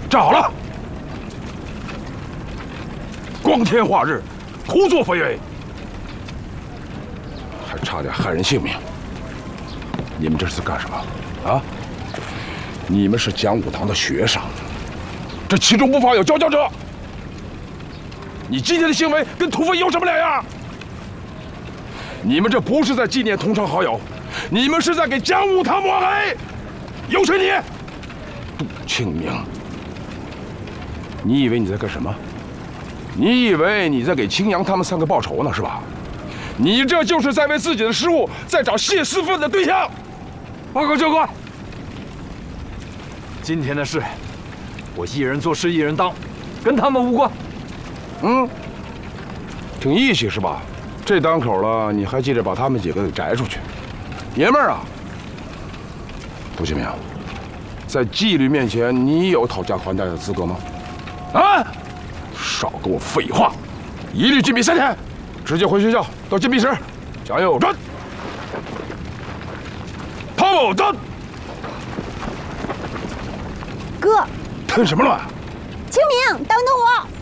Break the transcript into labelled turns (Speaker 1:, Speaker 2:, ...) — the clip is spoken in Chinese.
Speaker 1: 站好了！光天化日，胡作非为，还差点害人性命。你们这是干什么？啊？你们是讲武堂的学生，这其中不乏有佼佼者。你今天的行为跟土匪有什么两样？你们这不是在纪念同窗好友，你们是在给讲武堂抹黑。有请你，杜庆明。你以为你在干什么？你以为你在给青阳他们三个报仇呢，是吧？你这就是在为自己的失误在找泄私愤的对象。
Speaker 2: 报告教官，今天的事，我一人做事一人当，跟他们无关。
Speaker 1: 挺义气是吧？这当口了，你还记着把他们几个给摘出去？爷们儿啊！杜庆明，在纪律面前，你有讨价还价的资格吗？啊！少跟我废话！一律禁闭3天，直接回学校到禁闭室。蒋有真，汤某真。
Speaker 3: 哥，
Speaker 1: 添什么乱？
Speaker 3: 清明，等等我。